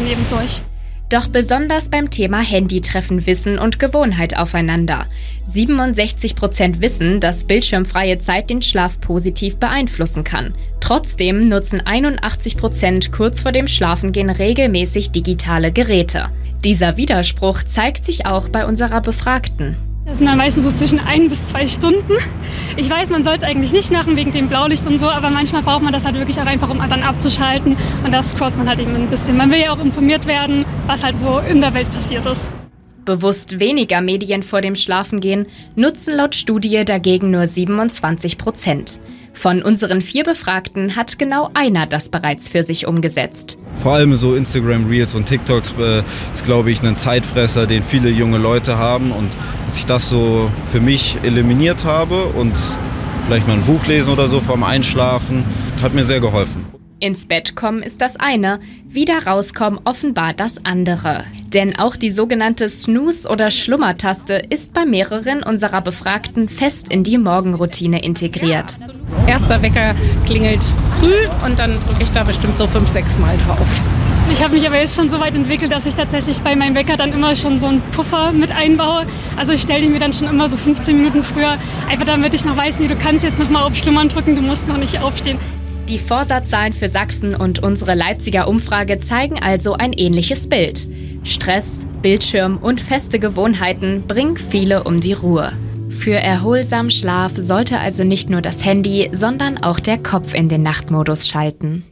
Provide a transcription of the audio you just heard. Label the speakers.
Speaker 1: eben durch.
Speaker 2: Doch besonders beim Thema Handy treffen Wissen und Gewohnheit aufeinander. 67% wissen, dass bildschirmfreie Zeit den Schlaf positiv beeinflussen kann. Trotzdem nutzen 81% kurz vor dem Schlafengehen regelmäßig digitale Geräte. Dieser Widerspruch zeigt sich auch bei unserer Befragten.
Speaker 1: Das sind dann meistens so zwischen 1 bis 2 Stunden. Ich weiß, man soll es eigentlich nicht machen wegen dem Blaulicht und so, aber manchmal braucht man das halt wirklich auch einfach, um dann abzuschalten. Und da scrollt man halt eben ein bisschen. Man will ja auch informiert werden, was halt so in der Welt passiert ist.
Speaker 2: Bewusst weniger Medien vor dem Schlafengehen nutzen laut Studie dagegen nur 27%. Von unseren 4 Befragten hat genau einer das bereits für sich umgesetzt.
Speaker 3: Vor allem so Instagram Reels und TikToks ist, glaube ich, ein Zeitfresser, den viele junge Leute haben. Und als ich das so für mich eliminiert habe und vielleicht mal ein Buch lesen oder so vorm Einschlafen, hat mir sehr geholfen.
Speaker 2: Ins Bett kommen ist das eine, wieder rauskommen offenbar das andere. Denn auch die sogenannte Snooze- oder Schlummertaste ist bei mehreren unserer Befragten fest in die Morgenroutine integriert.
Speaker 4: Erster Wecker klingelt früh und dann drücke ich da bestimmt so 5, 6 Mal drauf.
Speaker 1: Ich habe mich aber jetzt schon so weit entwickelt, dass ich tatsächlich bei meinem Wecker dann immer schon so einen Puffer mit einbaue. Also ich stelle den mir dann schon immer so 15 Minuten früher, einfach damit ich noch weiß, nee, du kannst jetzt noch mal auf Schlummern drücken, du musst noch nicht aufstehen.
Speaker 2: Die Vorsatzzahlen für Sachsen und unsere Leipziger Umfrage zeigen also ein ähnliches Bild. Stress, Bildschirm und feste Gewohnheiten bringen viele um die Ruhe. Für erholsamen Schlaf sollte also nicht nur das Handy, sondern auch der Kopf in den Nachtmodus schalten.